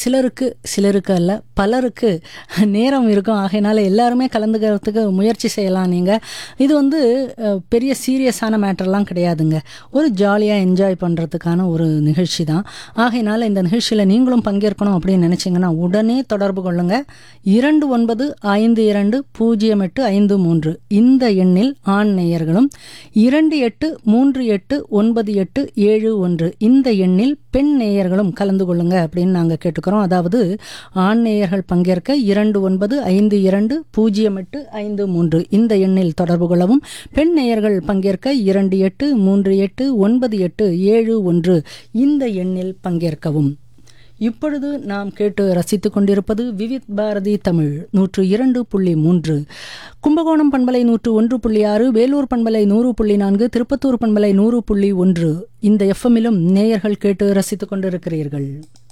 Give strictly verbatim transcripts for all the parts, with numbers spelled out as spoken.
சிலருக்கு சிலருக்கு அல்ல பலருக்கு நேரம் இருக்கும். ஆகையினால எல்லாருமே கலந்துக்கிறதுக்கு முயற்சி செய்யலாம். நீங்கள் இது வந்து அஹ், பெரிய சீரியஸான மேட்டர்லாம் கிடையாதுங்க. ஒரு ஜாலியாக என்ஜாய் பண்ணுறதுக்கான ஒரு நிகழ்ச்சி தான். ஆகையினால இந்த நிகழ்ச்சியில் நீங்களும் பங்கேற்கணும் அப்படின்னு நினச்சிங்கன்னா உடனே தொடர்பு கொள்ளுங்கள். இரண்டு ஒன்பது ஐந்து இரண்டு பூஜ்ஜியம் எட்டு ஐந்து மூன்று இந்த எண்ணில் ஆண் நேயர்களும், இரண்டு எட்டு மூன்று எட்டு ஒன்பது எட்டு ஏழு ஒன்று இந்த எண்ணில் பெண் நேயர்களும் கலந்து கொள்ளுங்க அப்படின்னு நாங்கள் கேட்டுக்கிறோம். அதாவது ஆண் நேயர்கள் பங்கேற்க இரண்டு ஒன்பது ஐந்து இரண்டு பூஜ்ஜியம் எட்டு ஐந்து மூன்று இந்த எண்ணில் தொடர்பு கொள்ளவும், பெண் நேயர்கள் பங்கேற்க இரண்டு எட்டு மூன்று எட்டு ஒன்பது எட்டு ஏழு ஒன்று இந்த எண்ணில் பங்கேற்கவும். இப்பொழுது நாம் கேட்டு ரசித்துக் கொண்டிருப்பது விவித் பாரதி தமிழ் நூற்று இரண்டு புள்ளி மூன்று, கும்பகோணம் பண்பலை நூற்று ஒன்று புள்ளி ஆறு, வேலூர் பண்பலை நூறு புள்ளி நான்கு, திருப்பத்தூர் பண்பலை நூறு புள்ளி ஒன்று இந்த எஃப்எம்மிலும் நேயர்கள் கேட்டு ரசித்துக் கொண்டிருக்கிறீர்கள்.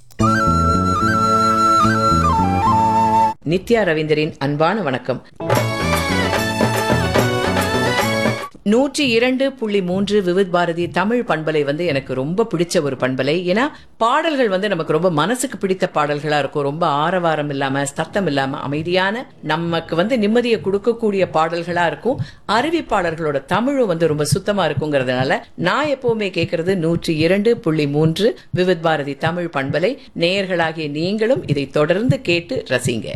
நித்யா ரவீந்தரின் அன்பான வணக்கம். நூற்றி இரண்டு புள்ளி மூன்று விவித் பாரதி தமிழ் பண்பலை வந்து எனக்கு ரொம்ப பிடிச்ச ஒரு பண்பலை. ஏன்னா பாடல்கள் வந்து நமக்கு ரொம்ப மனசுக்கு பிடித்த பாடல்களா இருக்கும். ரொம்ப ஆரவாரம் இல்லாம சத்தம் இல்லாம அமைதியான நமக்கு வந்து நிம்மதியை கொடுக்கக்கூடிய பாடல்களா இருக்கும். அறிவிப்பாளர்களோட தமிழும் வந்து ரொம்ப சுத்தமா இருக்குங்கிறதுனால நான் எப்பவுமே கேட்கறது நூற்றி இரண்டு புள்ளி மூன்று விவித் பாரதி தமிழ் பண்பலை. நேயர்களாகிய நீங்களும் இதை தொடர்ந்து கேட்டு ரசிங்க.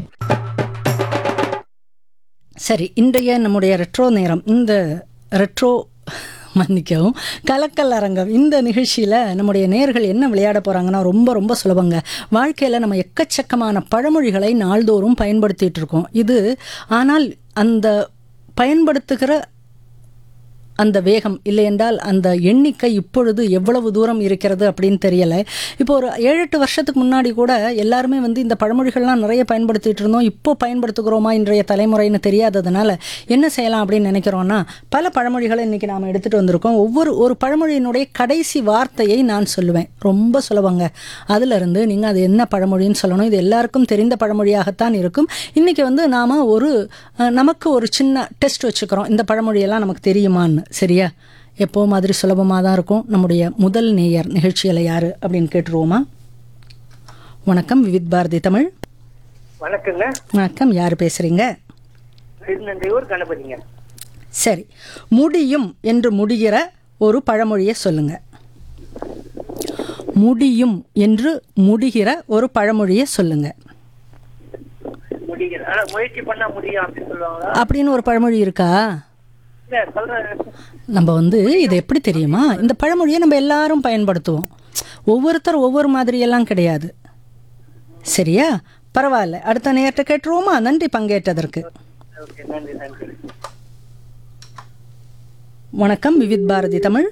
சரி, இன்றைய நம்முடைய ரெட்ரோ நேரம், இந்த ரெட்ரோ மன்னிக்கவும் கலக்கல் அரங்கம் இந்த நிகழ்ச்சியில் நம்முடைய நேயர்கள் என்ன விளையாட போகிறாங்கன்னா ரொம்ப ரொம்ப சுலபங்க. வாழ்க்கையில் நம்ம எக்கச்சக்கமான பழமொழிகளை நாள்தோறும் பயன்படுத்திகிட்டு இருக்கோம். இது ஆனால் அந்த பயன்படுத்துகிற அந்த வேகம் இல்லை என்றால் அந்த எண்ணிக்கை இப்பொழுது எவ்வளவு தூரம் இருக்கிறது அப்படின்னு தெரியலை. இப்போ ஒரு ஏழு எட்டு வருஷத்துக்கு முன்னாடி கூட எல்லாருமே வந்து இந்த பழமொழிகள்லாம் நிறைய பயன்படுத்திகிட்டு இருந்தோம். இப்போ பயன்படுத்துகிறோமா இன்றைய தலைமுறைன்னு தெரியாததுனால என்ன செய்யலாம் அப்படின்னு நினைக்கிறோன்னா, பல பழமொழிகளை இன்றைக்கி நாம் எடுத்துகிட்டு வந்திருக்கோம். ஒவ்வொரு ஒரு பழமொழியினுடைய கடைசி வார்த்தையை நான் சொல்லுவேன். ரொம்ப சுலபங்க. அதிலிருந்து நீங்கள் அது என்ன பழமொழின்னு சொல்லணும். இது எல்லாருக்கும் தெரிந்த பழமொழியாகத்தான் இருக்கும். இன்றைக்கி வந்து நாம் ஒரு நமக்கு ஒரு சின்ன டெஸ்ட் வச்சுக்கிறோம், இந்த பழமொழியெல்லாம் நமக்கு தெரியுமான்னு. சரியா? எப்போ மாதிரி சுலபமாக தான் இருக்கும். நம்முடைய முதல் நேயர் நிகழ்ச்சியில் யாரு அப்படின்னு கேட்டுருவோமா? வணக்கம் விவித் பாரதி தமிழ். வணக்கங்க. வணக்கம், யார் பேசுறீங்க? கணபதிங்க. சரி, முடியும் என்று முடிகிற ஒரு பழமொழியை சொல்லுங்க. முடியும் என்று முடிகிற ஒரு பழமொழியை சொல்லுங்க. முயற்சி பண்ணா முடியும் அப்படின்னு சொல்லுவாங்க. அப்படின்னு ஒரு பழமொழி இருக்கா? நம்ம வந்து இது எப்படி தெரியுமா, இந்த பழமொழியை நம்ம எல்லாரும் பயன்படுத்துவோம். ஒவ்வொருத்தர் ஒவ்வொரு மாதிரியெல்லாம் கிடையாது. சரியா? பரவாயில்ல, அடுத்த நேரத்தை கேட்டுருவோமா? நன்றி பங்கேற்றதற்கு. வணக்கம் விவித் பாரதி தமிழ்.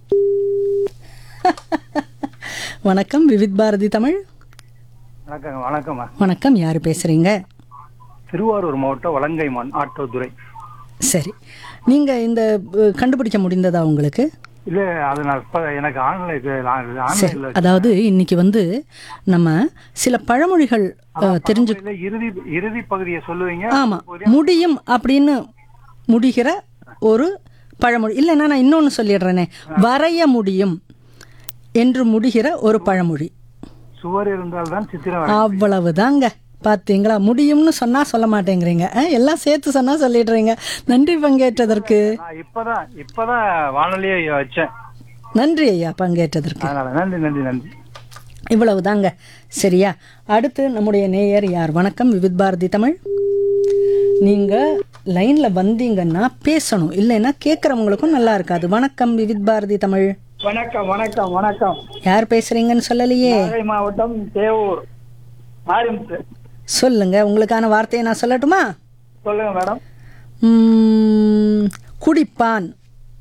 வணக்கம் விவித் பாரதி தமிழ். வணக்கம். வணக்கம் வணக்கம், யார் பேசுறீங்க? திருவாரூர் மாவட்டம் வலங்கைமான் ஆட்டோதுரை. சரி, நீங்க இந்த அஹ், கண்டுபிடிக்க முடிந்ததா உங்களுக்கு? இல்ல, அது நான் இப்ப எனக்கு ஆன்லைன் சரி, அதாவது இன்னைக்கு வந்து நம்ம சில பழமொழிகள் அஹ், தெரிஞ்சு இறுதி இறுதி பகுதியை சொல்லுவீங்க. ஆமா, முடியும் அப்படின்னு முடிகிற ஒரு பழமொழி. இல்லைன்னா நான் இன்னொன்னு சொல்லிடுறேனே, வரைய முடியும் என்று முடிகிற ஒரு பழமொழி. சுவர் இருந்தால்தான் சித்திரம். அவ்வளவுதாங்க. பார்த்தீங்களா? முடியும்னு சொன்னா சொல்ல மாட்டேங்கிறீங்க, எல்லாம் சேர்த்து சொன்னா சொல்லிடுறீங்க. நன்றி பங்கேற்றதற்கு. இப்பதான் இப்பதான் வானொலியை வச்சேன். நன்றி ஐயா பங்கேற்றதற்கு. நன்றி நன்றி நன்றி. இவ்வளவுதாங்க. சரியா? அடுத்து நம்முடைய நேயர் யார்? வணக்கம் விவித் பாரதி தமிழ். நீங்க லைன்ல வந்தீங்கன்னா பேசணும், இல்லைன்னா கேட்கறவங்களுக்கும் நல்லா இருக்காது. வணக்கம் விவித் பாரதி தமிழ். வணக்கம் வணக்கம் வணக்கம். யார் பேசுறீங்கன்னு சொல்லலையே. மாவட்டம் தேவூர் மாரிமுத்து. சொல்லுங்க, உங்களுக்கான வார்த்தையை நான் சொல்லட்டுமா? சொல்லுங்க மேடம். உம், குடிப்பான்.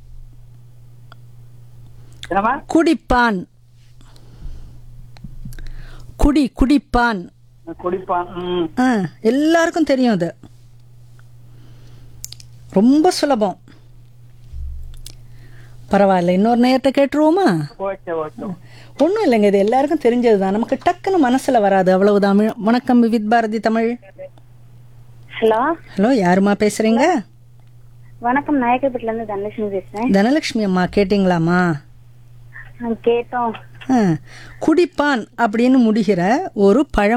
என்னமா? குடிப்பான். குடி குடிப்பான். குடிப்பான். ஆ, எல்லாருக்கும் தெரியும். அது ரொம்ப சுலபம். பரவாயில்ல, இன்னொரு நேரத்தை கேட்டுருவோமா? Okay okay. ஒன்றும் இல்லைங்க, இது எல்லாருக்கும் தெரிஞ்சது தான், நமக்கு டக்குன்னு மனசில் வராது, அவ்வளவுதான். வணக்கம் விவித் பாரதி தமிழ். ஹலோ ஹலோ, யாருமா பேசுறீங்க? வணக்கம், நாயக்கர்பேட்டில இருந்து தனலட்சுமி பேசுறேன். தனலட்சுமி அம்மா, கேட்டீங்களாம்மா? கேட்டோம். குடிப்பான் அப்படின்னு முடிகிற ஒரு பழம்